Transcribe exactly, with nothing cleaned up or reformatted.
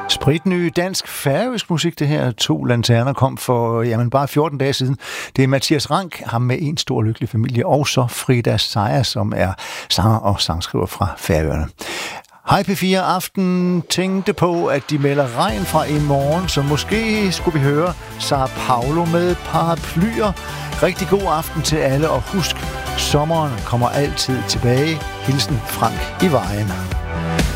Spritny dansk færøsk musik, det her. To lanterner kom for jamen, bare fjorten dage siden. Det er Mathias Rank, ham med en stor lykkelig familie, og så Frida Sejer, som er sanger og sangskriver fra Færøerne. Hej P fire Aften tænkte på, at de melder regn fra i morgen, så måske skulle vi høre Sara Paulo med paraplyer. Rigtig god aften til alle, og husk, sommeren kommer altid tilbage. Hilsen Frank i Vejen.